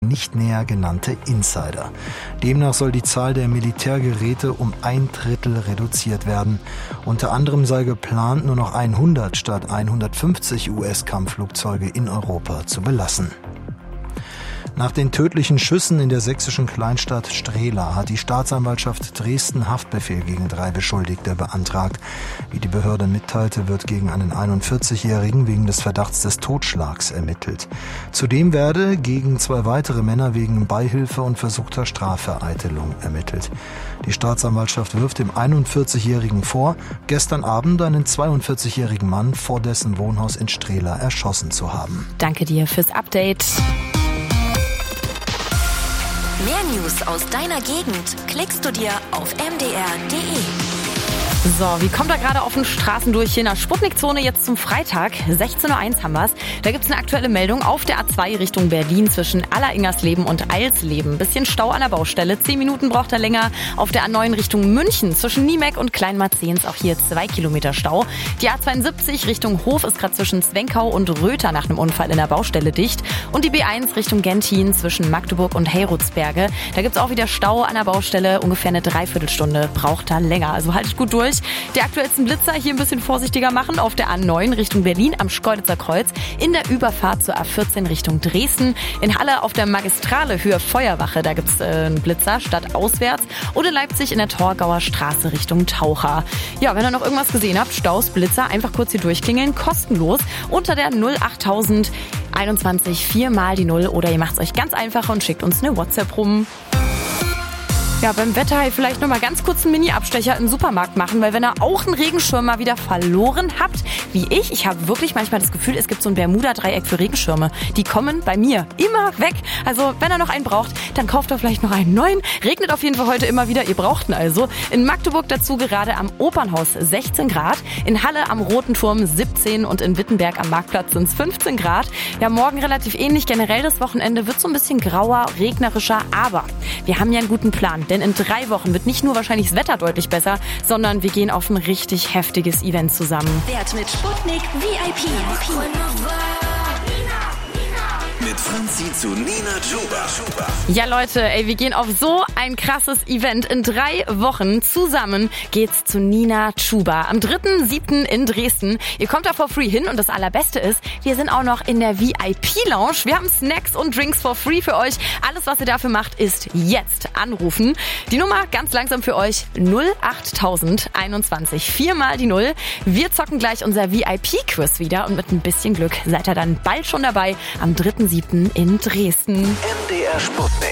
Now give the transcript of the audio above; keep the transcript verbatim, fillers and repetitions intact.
nicht näher genannte Insider. Demnach soll die Zahl der Militärgeräte um ein Drittel reduziert werden. Unter anderem sei geplant, nur noch hundert statt hundertfünfzig U S-Kampfflugzeuge in Europa zu belassen. Nach den tödlichen Schüssen in der sächsischen Kleinstadt Strehla hat die Staatsanwaltschaft Dresden Haftbefehl gegen drei Beschuldigte beantragt. Wie die Behörde mitteilte, wird gegen einen einundvierzigjährigen wegen des Verdachts des Totschlags ermittelt. Zudem werde gegen zwei weitere Männer wegen Beihilfe und versuchter Strafvereitelung ermittelt. Die Staatsanwaltschaft wirft dem einundvierzigjährigen vor, gestern Abend einen zweiundvierzigjährigen Mann vor dessen Wohnhaus in Strehla erschossen zu haben. Danke dir fürs Update. Mehr News aus deiner Gegend klickst du dir auf m d r punkt d e. So, wie kommt da gerade auf den Straßen durch hier in der Sputnik-Zone jetzt zum Freitag? sechzehn Uhr eins haben wir's. Da gibt's eine aktuelle Meldung auf der A zwei Richtung Berlin zwischen Alleringgersleben und Eilsleben. Bisschen Stau an der Baustelle, zehn Minuten braucht er länger. Auf der A neun Richtung München zwischen Niemek und Kleinmarzehns auch hier zwei Kilometer Stau. Die A zweiundsiebzig Richtung Hof ist gerade zwischen Zwenkau und Röther nach einem Unfall in der Baustelle dicht. Und die B eins Richtung Genthin zwischen Magdeburg und Heyrutzberge. Da gibt's auch wieder Stau an der Baustelle, ungefähr eine Dreiviertelstunde braucht er länger. Also haltet gut durch. Die aktuellsten Blitzer hier ein bisschen vorsichtiger machen auf der A neun Richtung Berlin am Schkeuditzer Kreuz, in der Überfahrt zur A vierzehn Richtung Dresden, in Halle auf der Magistrale Höhe Feuerwache, da gibt's äh, einen Blitzer statt auswärts, und in Leipzig in der Torgauer Straße Richtung Taucher. Ja, wenn ihr noch irgendwas gesehen habt, Staus, Blitzer, einfach kurz hier durchklingeln, kostenlos unter der null achttausend einundzwanzig vier mal die null, oder ihr macht's euch ganz einfach und schickt uns eine WhatsApp rum. Ja, beim Wetter vielleicht noch mal ganz kurz einen Mini-Abstecher im Supermarkt machen, weil wenn ihr auch einen Regenschirm mal wieder verloren habt, wie ich, ich habe wirklich manchmal das Gefühl, es gibt so ein Bermuda-Dreieck für Regenschirme. Die kommen bei mir immer weg. Also wenn ihr noch einen braucht, dann kauft ihr vielleicht noch einen neuen. Regnet auf jeden Fall heute immer wieder, ihr braucht ihn also. In Magdeburg dazu gerade am Opernhaus sechzehn Grad, in Halle am Roten Turm siebzehn und in Wittenberg am Marktplatz sind es fünfzehn Grad. Ja, morgen relativ ähnlich. Generell das Wochenende wird so ein bisschen grauer, regnerischer, aber wir haben ja einen guten Plan. Denn in drei Wochen wird nicht nur wahrscheinlich das Wetter deutlich besser, sondern wir gehen auf ein richtig heftiges Event zusammen. Wert mit Sputnik V I P. Mit Franzi zu Nina Chuba. Ja Leute, ey, wir gehen auf so ein krasses Event. In drei Wochen zusammen geht's zu Nina Chuba. Am dritten siebten in Dresden. Ihr kommt da for free hin und das Allerbeste ist, wir sind auch noch in der V I P-Lounge. Wir haben Snacks und Drinks for free für euch. Alles, was ihr dafür macht, ist jetzt anrufen. Die Nummer ganz langsam für euch null achttausend einundzwanzig vier mal die null. Wir zocken gleich unser V I P-Quiz wieder und mit ein bisschen Glück seid ihr dann bald schon dabei am dritten siebten in Dresden. M D R Sputnik.